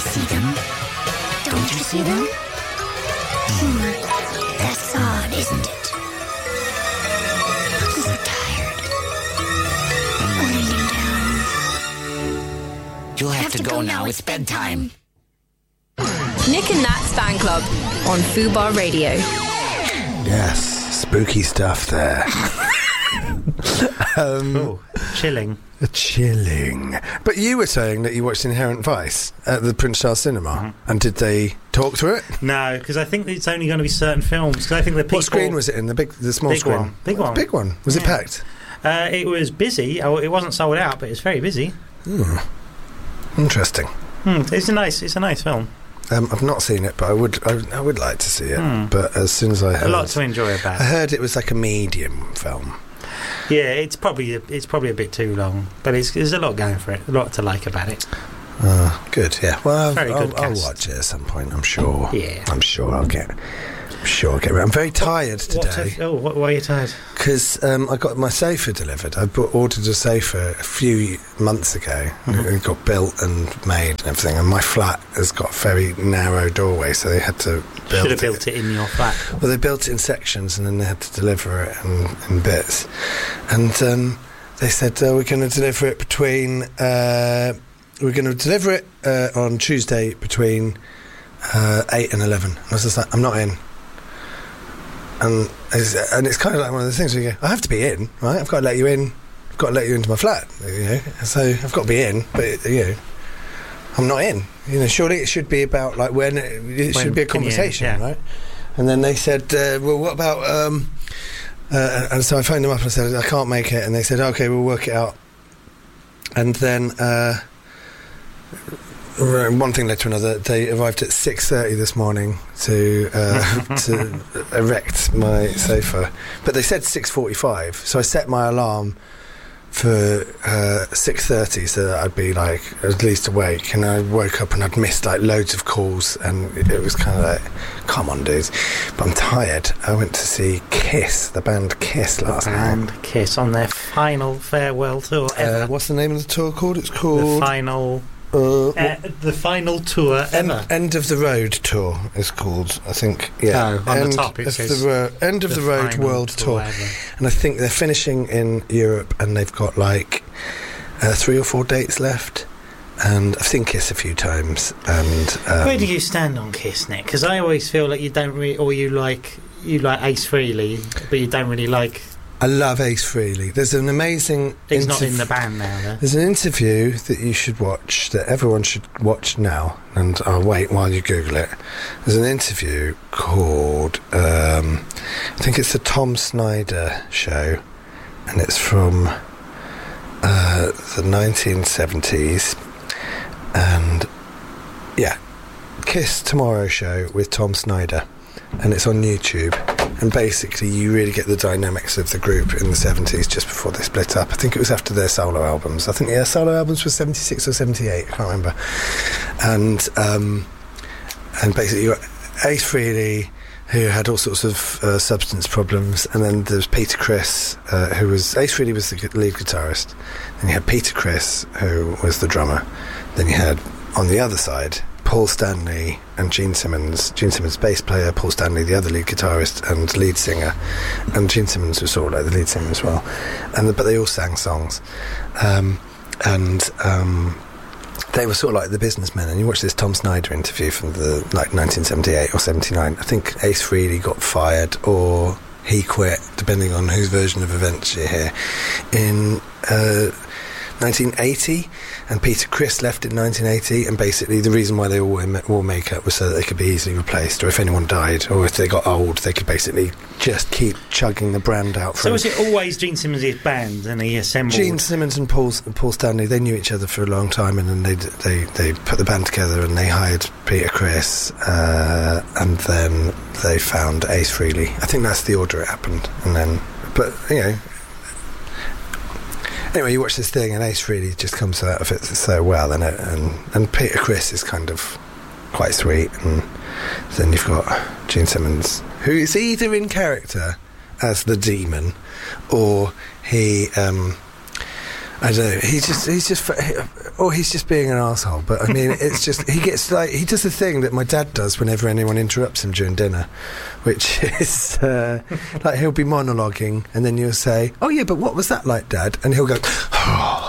see them? Don't you see them? That's odd, isn't it? I'm so tired. I'm winding down. You'll have to go now. It's bedtime. Nick and Nat's Fan Club on Fubar Radio. Yes, spooky stuff there. Chilling. Chilling. But you were saying that you watched Inherent Vice at the Prince Charles Cinema, and did they talk through it? No, because I think it's only going to be certain films. Because I think the people. What screen was it in? The small big screen? One. Big one. Big one. Was it packed? It was busy. Oh, it wasn't sold out, but it was very busy. Interesting. It's a nice film. I've not seen it, but I would like to see it. But as soon as I heard, a lot to enjoy about it. I heard it was like a medium film. Yeah, it's probably a bit too long, but there's a lot going for it, a lot to like about it. Good, yeah. Well, I'll watch it at some point. I'm sure. Yeah, I'm sure I'll get. I'm very tired today. Why are you tired? Because I got my sofa delivered. I ordered a sofa a few months ago. It got built and made and everything. And my flat has got a very narrow doorway, so they had to build Should have built it in your flat. Well, they built it in sections, and then they had to deliver it in bits. And they said we're going to deliver it on Tuesday between 8 and 11. And I was just like, I'm not in. And it's kind of like one of the things where you go, I have to be in, right? I've got to let you in. I've got to let you into my flat, So I've got to be in, but I'm not in. Surely it should be about like when should be a conversation, right? And then they said, well, what about? And so I phoned them up and I said, I can't make it, and they said, okay, we'll work it out. And then one thing led to another. They arrived at 6:30 this morning to erect my sofa, but they said 6:45. So I set my alarm for 6:30 so that I'd be like at least awake. And I woke up and I'd missed like loads of calls, and it was kind of like, come on, dude. But I'm tired. I went to see Kiss, the band Kiss, last night. Kiss on their final farewell tour ever. What's the name of the tour called? It's called the final tour ever. End of the Road tour is called, I think. Yeah, on the top it says End of the Road World Tour, and I think they're finishing in Europe, and they've got like 3 or 4 dates left. And I've seen Kiss a few times. And where do you stand on Kiss, Nick? Because I always feel like you don't really, or you like Ace Frehley, but you don't really like. I love Ace Frehley. There's an amazing... He's not in the band now, though. There's an interview that you should watch, that everyone should watch now, and I'll wait while you Google it. There's an interview called... I think it's the Tom Snyder Show, and it's from the 1970s, and yeah, Kiss Tomorrow Show with Tom Snyder, and it's on YouTube. And basically you really get the dynamics of the group in the 70s just before they split up. I think it was after their solo albums. I think their solo albums were 76 or 78, I can't remember. And basically you got Ace Frehley, who had all sorts of substance problems, and then there's Peter Criss, who was... Ace Frehley was the lead guitarist. Then you had Peter Criss, who was the drummer. Then you had, on the other side, Paul Stanley and Gene Simmons. Gene Simmons, bass player, Paul Stanley, the other lead guitarist and lead singer. And Gene Simmons was sort of like the lead singer as well. But they all sang songs. They were sort of like the businessmen. And you watch this Tom Snyder interview from the 1978 or 79. I think Ace Frehley got fired or he quit, depending on whose version of events you hear, in 1980, and Peter Criss left in 1980, and basically the reason why they all wore makeup was so that they could be easily replaced, or if anyone died, or if they got old, they could basically just keep chugging the brand out. So was it always Gene Simmons' band, and he assembled... Gene Simmons and Paul Stanley, they knew each other for a long time, and then they put the band together, and they hired Peter Criss, and then they found Ace Frehley. I think that's the order it happened, and then... But, anyway, you watch this thing and Ace Frehley just comes out of it so well, and Peter Criss is kind of quite sweet, and then you've got Gene Simmons, who is either in character as the demon, or he I don't know. He's just being an arsehole. But I mean, it's just he does the thing that my dad does whenever anyone interrupts him during dinner, which is like he'll be monologuing, and then you'll say, "Oh yeah, but what was that like, Dad?" And he'll go, "Oh,"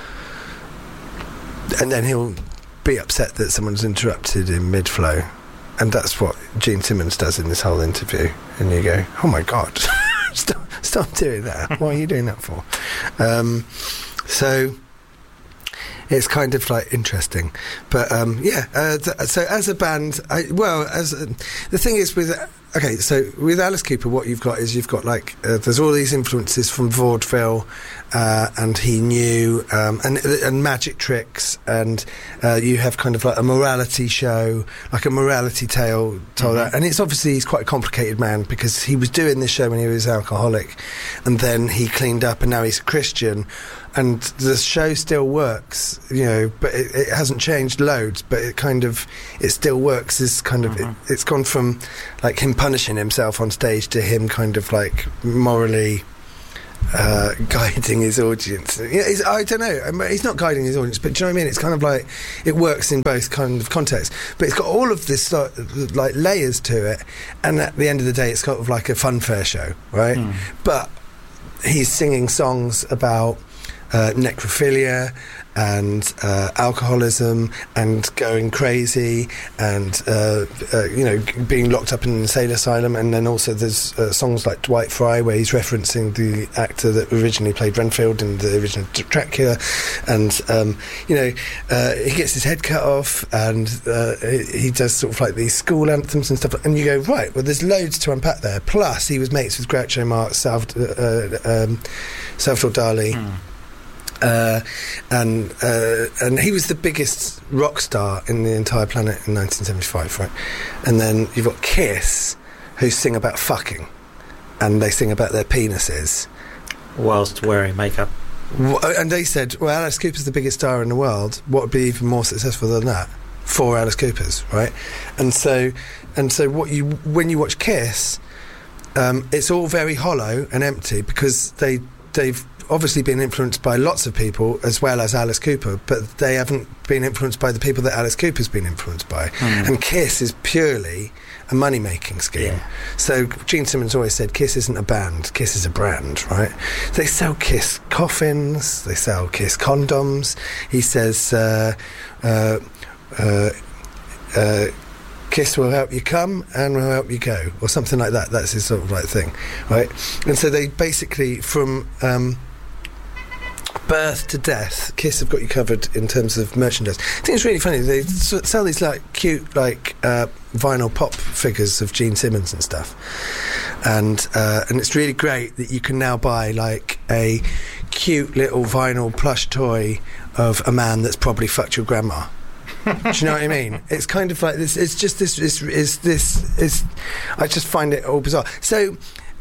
and then he'll be upset that someone's interrupted in mid-flow, and that's what Gene Simmons does in this whole interview. And you go, "Oh my God, stop doing that! What are you doing that for?" So it's kind of like interesting, but so as a band, the thing is with Alice Cooper, what you've got is like there's all these influences from vaudeville, and He Knew, and magic tricks, and you have kind of like a morality show, like a morality tale told out. And it's obviously he's quite a complicated man because he was doing this show when he was alcoholic, and then he cleaned up, and now he's a Christian. And the show still works, but it hasn't changed loads, but it still works. It's kind of, it's gone from like him punishing himself on stage to him kind of like morally guiding his audience. I don't know, he's not guiding his audience, but do you know what I mean? It's kind of like, it works in both kind of contexts, but it's got all of this like layers to it, and at the end of the day, it's kind of like a funfair show, right? But he's singing songs about necrophilia and alcoholism and going crazy and being locked up in an insane asylum, and then also there's songs like Dwight Fry where he's referencing the actor that originally played Renfield in the original Dracula, and he gets his head cut off, and he does sort of like these school anthems and stuff, and you go, right, well there's loads to unpack there. Plus he was mates with Groucho Marx, Salvador Dali. And he was the biggest rock star in the entire planet in 1975, right? And then you've got Kiss, who sing about fucking, and they sing about their penises whilst wearing makeup. And they said, well, Alice Cooper's the biggest star in the world. What would be even more successful than that? 4 Alice Coopers, right? And so when you watch Kiss, it's all very hollow and empty because they've obviously been influenced by lots of people as well as Alice Cooper, but they haven't been influenced by the people that Alice Cooper's been influenced by. And Kiss is purely a money-making scheme. Yeah. So Gene Simmons always said Kiss isn't a band, Kiss is a brand, right? They sell Kiss coffins, they sell Kiss condoms. He says Kiss will help you come and will help you go, or something like that. That's his sort of like thing, right? And so they basically, from birth to death, Kiss have got you covered in terms of merchandise. I think it's really funny. They sell these like cute like vinyl pop figures of Gene Simmons and stuff, and it's really great that you can now buy like a cute little vinyl plush toy of a man that's probably fucked your grandma. Do you know what I mean? It's kind of like this. It's just this. I just find it all bizarre. So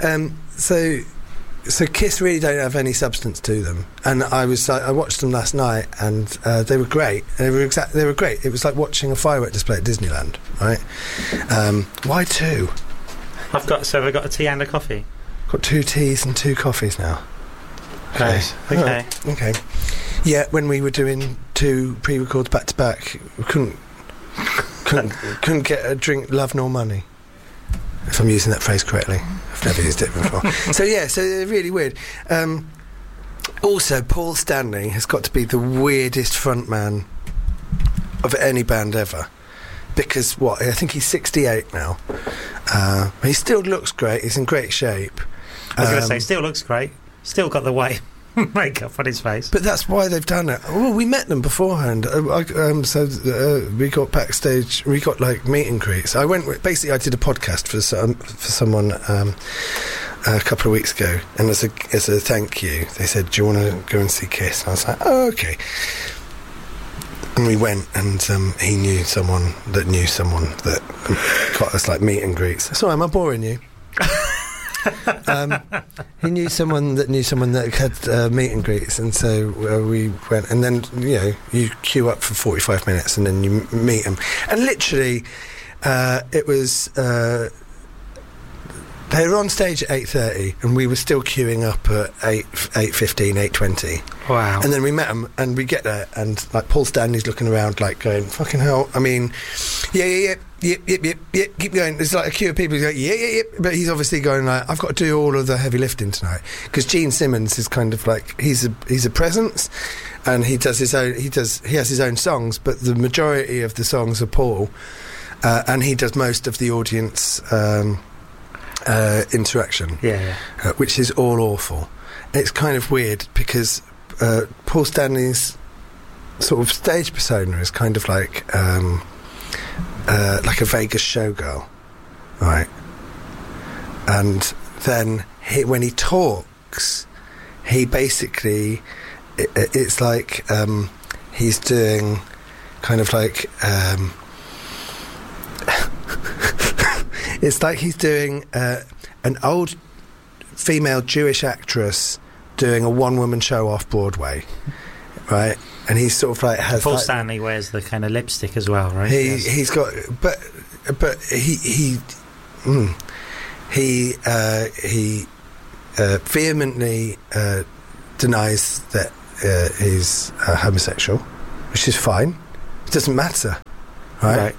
Kiss really don't have any substance to them, and I watched them last night, and they were great. They were great. It was like watching a firework display at Disneyland, right? Why 2? I've got a tea and a coffee. Got 2 teas and 2 coffees now. Okay. Okay. Okay. Yeah, when we were doing 2 pre-records back to back, we couldn't get a drink, love nor money. If I'm using that phrase correctly. I've never used it before. So they're really weird. Also, Paul Stanley has got to be the weirdest frontman of any band ever. Because, I think he's 68 now. He still looks great. He's in great shape. I was going to say, still looks great. Still got the white makeup on his face. But that's why they've done it. Well, we met them beforehand. We got backstage. We got like meet and greets. I did a podcast for someone a couple of weeks ago, and as a thank you, they said, "Do you want to go and see Kiss?" And I was like, "Oh, okay." And we went, and he knew someone that got us like meet and greets. Sorry, am I boring you? He knew someone that had meet and greets, and so we went, and then you queue up for 45 minutes and then you meet them, and literally it was They were on stage at 8:30, and we were still queuing up at 8:15, 8:20. Wow. And then we met them, and we get there, and like Paul Stanley's looking around, like going, "Fucking hell!" I mean, yeah, keep going. There's like a queue of people who go, yeah, but he's obviously going like, "I've got to do all of the heavy lifting tonight," because Gene Simmons is kind of like he's a presence, and he does his own. He has his own songs, but the majority of the songs are Paul, and he does most of the audience. Interaction, which is all awful. It's kind of weird because Paul Stanley's sort of stage persona is kind of like a Vegas showgirl, right? And then when he talks, he basically it's like he's doing kind of like. It's like he's doing an old female Jewish actress doing a one-woman show off Broadway, right? And he's sort of like has. Paul Stanley wears the kind of lipstick as well, right? He's got, but he vehemently denies that he's homosexual, which is fine. It doesn't matter, right?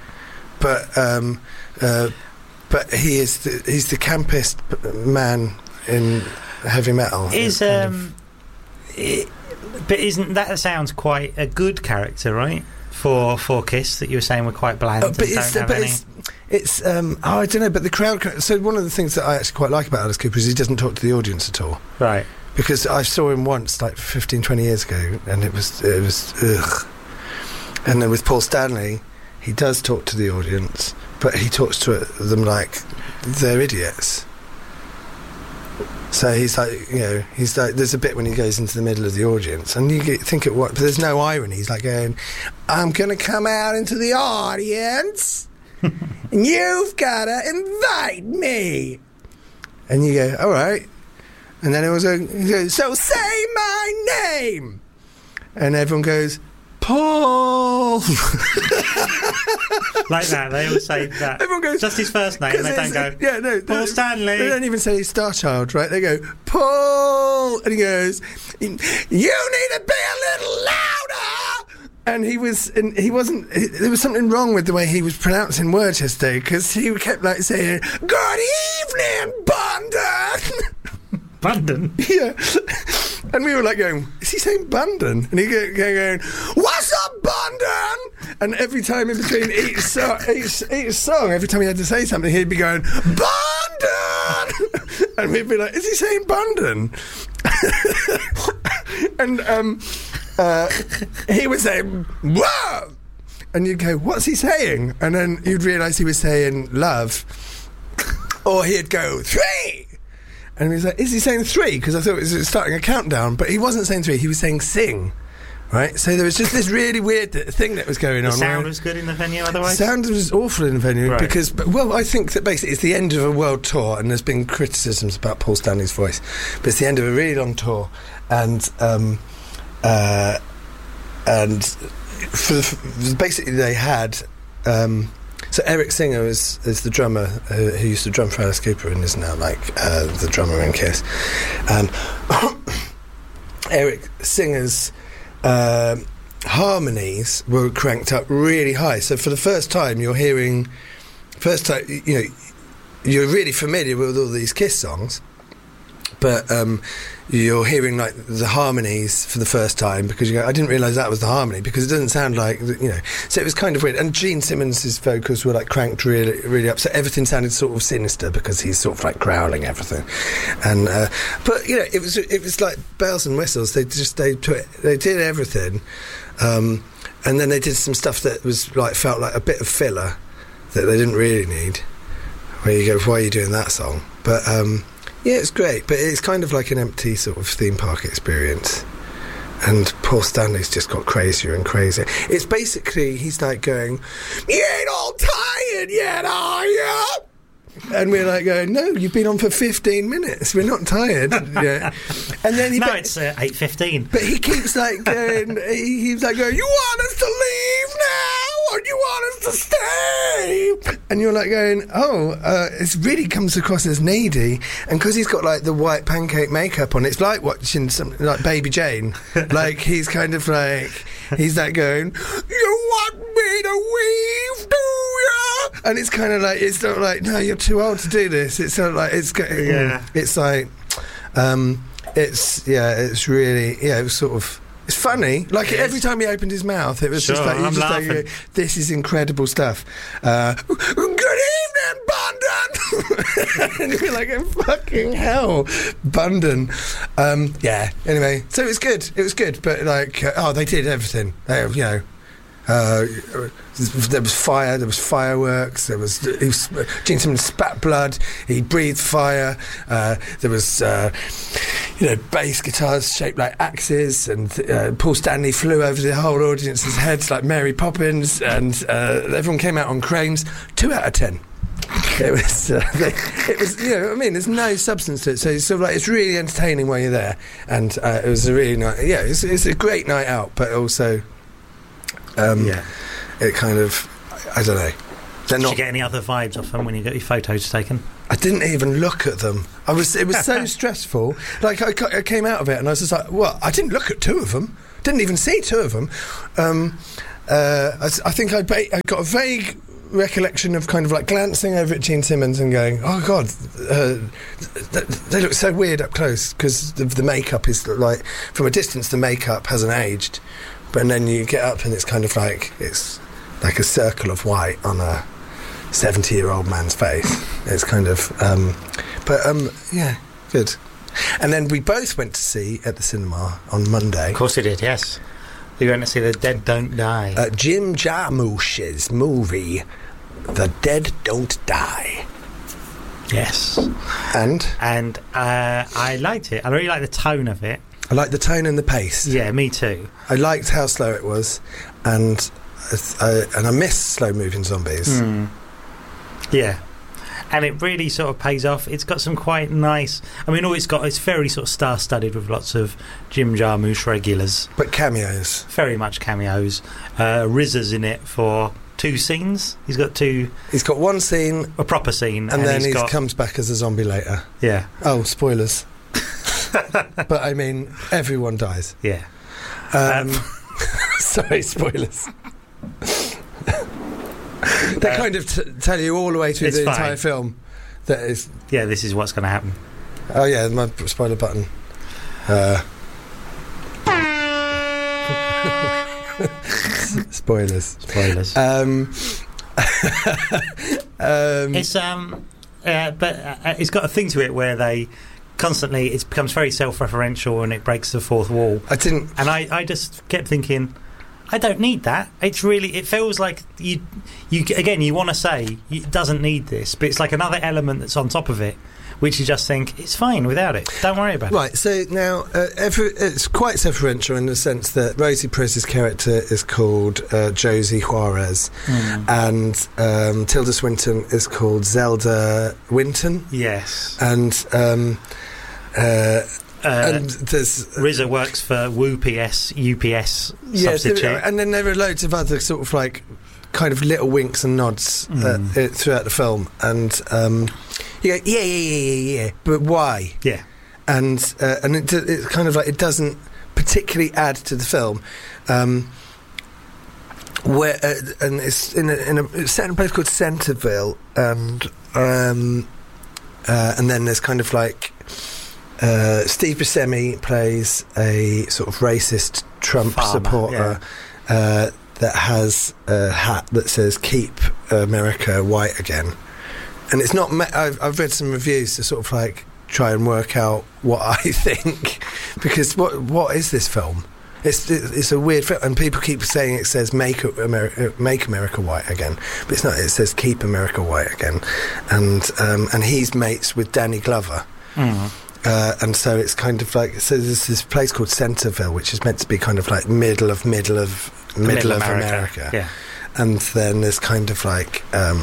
But he's the campest man in heavy metal. But isn't that sounds quite a good character, right? For Kiss, that you were saying were quite bland. It's I don't know. But the crowd. So one of the things that I actually quite like about Alice Cooper is he doesn't talk to the audience at all. Right. Because I saw him once, like 15, 20 years ago, and it was ugh. And then with Paul Stanley, he does talk to the audience. But he talks to them like they're idiots. So he's like, there's a bit when he goes into the middle of the audience, and you think it what, but there's no irony. He's like going, "I'm going to come out into the audience, and you've got to invite me." And you go, "All right." And then he goes, "So say my name," and everyone goes, "Paul." Like that, they always say that. Everyone goes, just his first name, and they don't go, Paul Stanley. They don't even say Starchild, right? They go, "Paul," and he goes, "You need to be a little louder." And he wasn't. There was something wrong with the way he was pronouncing words yesterday, because he kept like saying, "Good evening, Bundon." Bundon? Yeah. And we were like going, "Is he saying Bundon?" And he going, "What's up, Bundon?" And every time in between each song, every time he had to say something, he'd be going, "Bundon!" And we'd be like, "Is he saying Bundon?" And he would say, "Whoa!" And you'd go, "What's he saying?" And then you'd realise he was saying love. Or he'd go, 3! And he was like, "Is he saying 3?" Because I thought it was starting a countdown. But he wasn't saying 3, he was saying sing. Right? So there was just this really weird thing that was going on. The sound was good in the venue otherwise? The sound was awful in the venue, right. Because, well, I think that basically it's the end of a world tour, and there's been criticisms about Paul Stanley's voice, but it's the end of a really long tour, and basically they had... So Eric Singer is the drummer who used to drum for Alice Cooper and is now like the drummer in Kiss. And Eric Singer's harmonies were cranked up really high. So for the first time, you're really familiar with all these Kiss songs, but you're hearing like the harmonies for the first time because you go, "I didn't realise that was the harmony," because it doesn't sound like, so it was kind of weird. And Gene Simmons' vocals were like cranked really, really up, so everything sounded sort of sinister because he's sort of like growling everything. And but it was like bells and whistles. They did everything, and then they did some stuff that was like felt like a bit of filler that they didn't really need. Where you go, "Why are you doing that song?" But yeah, it's great, but it's kind of like an empty sort of theme park experience. And Paul Stanley's just got crazier and crazier. It's basically, he's like going, "You ain't all tired yet, are you?" And we're like going, "No, you've been on for 15 minutes. We're not tired." Yeah. And then it's 8:15. But he keeps like going, he's like going, "You want us to leave now, or you want us to stay?" and you're like going, it really comes across as needy, and because he's got like the white pancake makeup on, it's like watching something like Baby Jane. Like he's kind of like, he's like going, you want me to weave, do ya? And it's kind of like, it's not like, no, you're too old to do this. It's sort of like, it's like, it's really, it was sort of, it's funny. Like every time he opened his mouth, it was just like, you just like, this is incredible stuff. Good evening, Bundon. And you're like, fucking hell, Bundon. Anyway, so it was good. It was good, but like, they did everything. There was fire, there was fireworks, Gene Simmons spat blood, he breathed fire, there was bass guitars shaped like axes, and Paul Stanley flew over the whole audience's heads like Mary Poppins, and everyone came out on cranes. 2 out of 10. It was there's no substance to it, so it's sort of like, it's really entertaining while you're there, and it was a really nice, it's a great night out, but also it kind of, I don't know. Did you get any other vibes off them when you got your photos taken? I didn't even look at them. It was so stressful. Like I came out of it and I was just like, well, I didn't look at 2 of them. Didn't even see 2 of them. I think I got a vague recollection of kind of like glancing over at Gene Simmons and going, oh God, they look so weird up close, because the makeup is like, from a distance the makeup hasn't aged. And then you get up and it's kind of like, it's like a circle of white on a 70-year-old man's face. It's kind of, good. And then we both went to see at the cinema on Monday. Of course we did, yes. We went to see The Dead Don't Die. Jim Jarmusch's movie, The Dead Don't Die. Yes. And I liked it. I really liked the tone of it. I liked the tone and the pace. Yeah, me too. I liked how slow it was, and I miss slow-moving zombies. Yeah, and it really sort of pays off. It's got some quite nice... I mean, it's very sort of star-studded with lots of Jim Jarmusch regulars. But cameos. Very much cameos. RZA's in it for 2 scenes. He's got 2... He's got 1 scene. A proper scene. And then he comes back as a zombie later. Yeah. Oh, spoilers. But I mean, everyone dies. Yeah. Sorry, spoilers. They kind of tell you all the way through the entire film that is... Yeah, this is what's going to happen. Oh yeah, my spoiler button. Spoilers. It's got a thing to it where they constantly, it becomes very self-referential and it breaks the fourth wall. I just kept thinking, I don't need that. It's really, it feels like you want to say it doesn't need this, but it's like another element that's on top of it, which you just think it's fine without it. Don't worry about it. Right. So now it's quite self-referential in the sense that Rosie Perez's character is called Josie Juarez, and Tilda Swinton is called Zelda Winton. Yes. And there's RZA works for UPS substitute. And then there are loads of other sort of like kind of little winks and nods throughout the film, and you go, yeah, but why? Yeah. And it's kind of like, it doesn't particularly add to the film. Where and it's in a certain place called Centerville, and then there's kind of like Steve Buscemi plays a sort of racist Trump supporter that has a hat that says "Keep America White Again," and it's not. I've read some reviews to sort of like try and work out what I think, because what is this film? It's a weird film, and people keep saying it says make America White Again, but it's not. It says Keep America White Again, and he's mates with Danny Glover. And so it's kind of like, so there's this place called Centerville, which is meant to be kind of like middle of America. Yeah. And then there's kind of like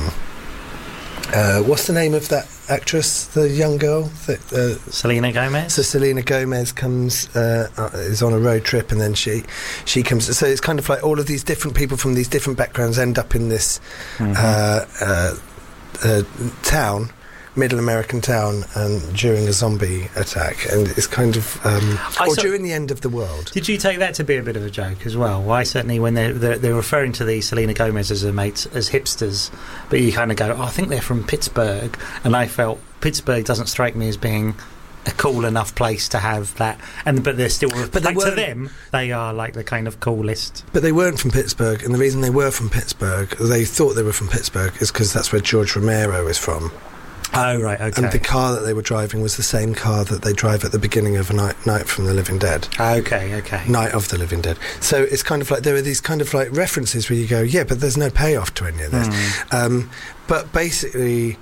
what's the name of that actress, the young girl Selena Gomez. So Selena Gomez comes is on a road trip, and then she comes, so it's kind of like all of these different people from these different backgrounds end up in this town, middle American town, and during a zombie attack, and it's kind of during the end of the world. Did you take that to be a bit of a joke as well? Well, I certainly, when they're referring to the Selena Gomez as her mates as hipsters, but you kind of go, I think they're from Pittsburgh, and I felt Pittsburgh doesn't strike me as being a cool enough place to have that, but they're still, but to them they are like the kind of coolest. But they weren't from Pittsburgh, and the reason they were from Pittsburgh, they thought they were from Pittsburgh, is because that's where George Romero is from. Oh, right, okay. And the car that they were driving was the same car that they drive at the beginning of Night from the Living Dead. Okay. Night of the Living Dead. So it's kind of like, there are these kind of like references where you go, yeah, but there's no payoff to any of this. But basically,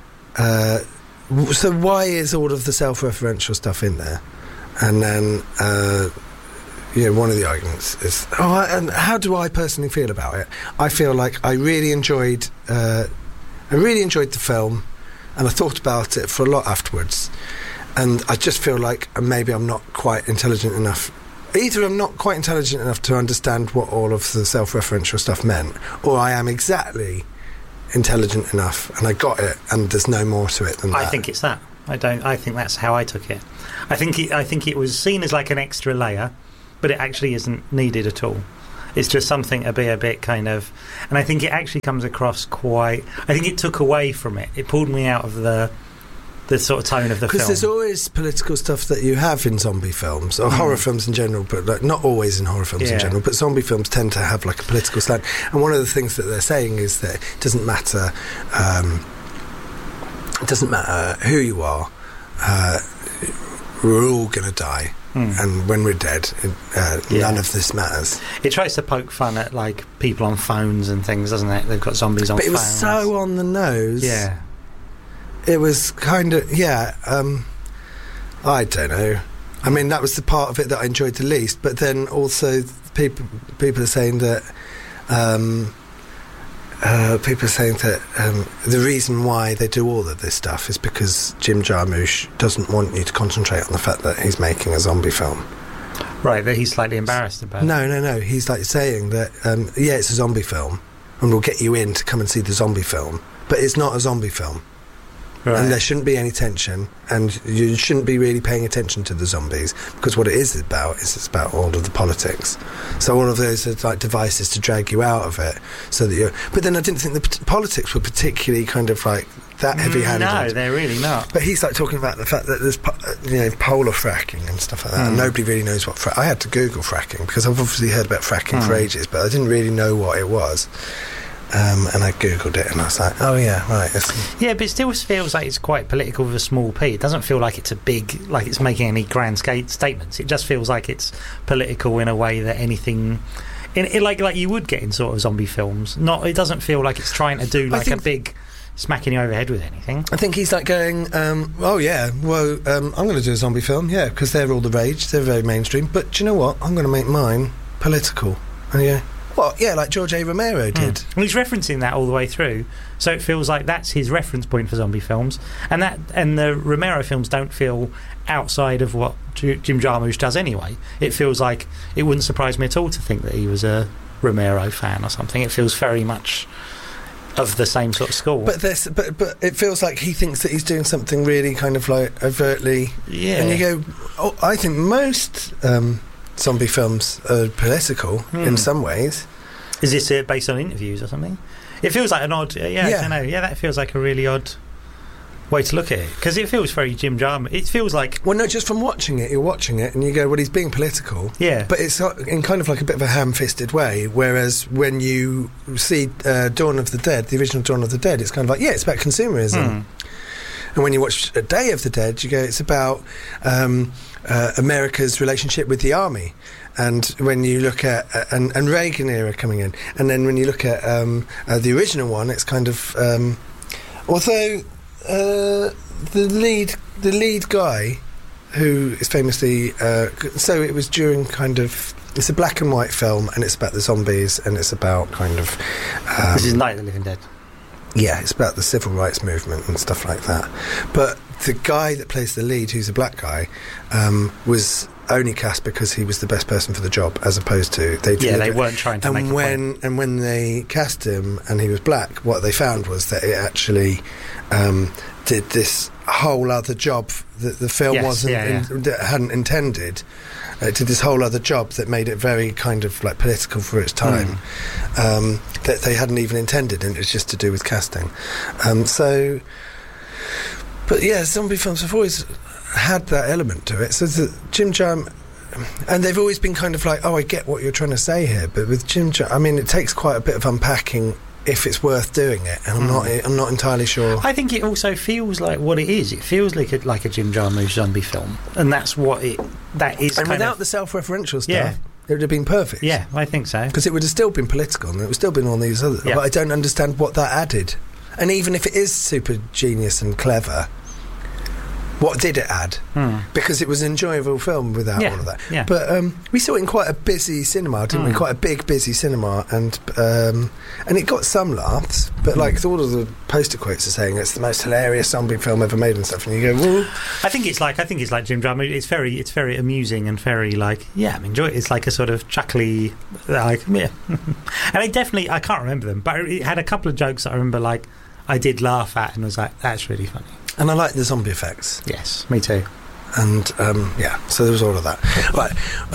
so why is all of the self-referential stuff in there? And then, one of the arguments is, and how do I personally feel about it? I feel like I really enjoyed the film, and I thought about it for a lot afterwards, and I just feel like maybe I'm not quite intelligent enough. Either I'm not quite intelligent enough to understand what all of the self-referential stuff meant, or I am exactly intelligent enough and I got it, and there's no more to it than that. I think it's that. I think that's how I took it. I think it was seen as like an extra layer, but it actually isn't needed at all. It's just something to be a bit kind of, and I think it actually comes across quite. I think it took away from it. It pulled me out of the sort of tone of the film. Because there's always political stuff that you have in zombie films, or horror films in general, but like, not always in horror films in general, but zombie films tend to have like a political slant. And one of the things that they're saying is that it doesn't matter who you are, we're all going to die. And when we're dead, none of this matters. It tries to poke fun at like people on phones and things, doesn't it? They've got zombies on phones. But it was so on the nose. Yeah. It was kind of, I don't know. I mean, that was the part of it that I enjoyed the least. But then also, people are saying that the reason why they do all of this stuff is because Jim Jarmusch doesn't want you to concentrate on the fact that he's making a zombie film. Right, that he's slightly embarrassed about. No. He's like saying that, it's a zombie film, and we'll get you in to come and see the zombie film, but it's not a zombie film. Right. And there shouldn't be any tension, and you shouldn't be really paying attention to the zombies, because what it is about it's about all of the politics. So all of those are like devices to drag you out of it, so that you're. But then I didn't think the politics were particularly kind of like that heavy-handed. No, they're really not. But he's like talking about the fact that there's polar fracking and stuff like that, and nobody really knows what I had to Google fracking, because I've obviously heard about fracking for ages, but I didn't really know what it was. And I googled it, and I was like, oh yeah, right. Yeah, but it still feels like it's quite political with a small p. It doesn't feel like it's a big, like it's making any grand statements. It just feels like it's political in a way that anything, like you would get in sort of zombie films. It doesn't feel like it's trying to do like a big smacking you over the head with anything. I think he's like going, I'm going to do a zombie film, because they're all the rage, they're very mainstream, but do you know what? I'm going to make mine political. And you go, what? Yeah, like George A. Romero did. Well, he's referencing that all the way through, so it feels like that's his reference point for zombie films, and the Romero films don't feel outside of what Jim Jarmusch does anyway. It feels like it wouldn't surprise me at all to think that he was a Romero fan or something. It feels very much of the same sort of school. But it feels like he thinks that he's doing something really kind of like overtly. Yeah. And you go, I think most zombie films are political in some ways. Is this based on interviews or something? It feels like an odd. I don't know. Yeah, that feels like a really odd way to look at it, because it feels very Jim Jarmusch. It feels like, well, no, just from watching it, you're watching it and you go, well, he's being political. Yeah, but it's in kind of like a bit of a ham-fisted way. Whereas when you see Dawn of the Dead, the original Dawn of the Dead, it's kind of like, it's about consumerism. And when you watch Day of the Dead, you go, it's about America's relationship with the army. And when you look at and Reagan era coming in, and then when you look at the original one, it's kind of although the lead guy, who is famously so it was during kind of, it's a black and white film, and it's about the zombies, and it's about kind of this is Night of the Living Dead. Yeah, it's about the civil rights movement and stuff like that. But the guy that plays the lead, who's a black guy, was only cast because he was the best person for the job, as opposed to they weren't trying to make a point. And when they cast him and he was black, what they found was that it actually did this whole other job that the film hadn't intended. It did this whole other job that made it very kind of like political for its time, that they hadn't even intended, and it was just to do with casting. But yeah, zombie films have always had that element to it. So Jim Jarmusch, and they've always been kind of like, oh, I get what you're trying to say here, but with Jim Jarmusch, I mean, it takes quite a bit of unpacking if it's worth doing it, and I'm not entirely sure. I think it also feels like what it is. It feels like a Jim Jarmusch zombie film, and that's what that is. And without the self-referential stuff, it would have been perfect. Yeah, I think so. Because it would have still been political, and it would still been all these other. But I don't understand what that added. And even if it is super genius and clever, what did it add? Because it was an enjoyable film without all of that. Yeah. But we saw it in quite a busy cinema, didn't we? Quite a big, busy cinema, and it got some laughs. But like all of the poster quotes are saying it's the most hilarious zombie film ever made and stuff. And you go, well, I think it's like Jim Jarmusch. It's very amusing and very like I'm enjoying it. It's like a sort of chuckly And I can't remember them, but it had a couple of jokes that I remember like I did laugh at and was like, that's really funny. And I like the zombie effects. Yes, me too. And so there was all of that. Right.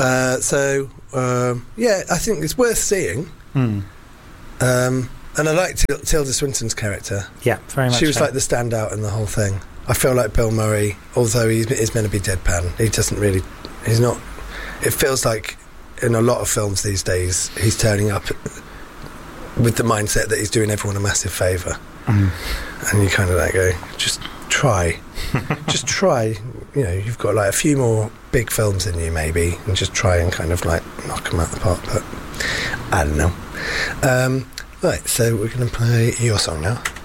I think it's worth seeing. And I like Tilda Swinton's character. Yeah, very much. She was like the standout in the whole thing. I feel like Bill Murray, although he's meant to be deadpan, he's not. It feels like in a lot of films these days, he's turning up with the mindset that he's doing everyone a massive favour. And you kind of like go, just try. Just try. You know, you've got like a few more big films in you maybe, and just try and kind of like knock them out the park, but I don't know. Right, so we're going to play your song now.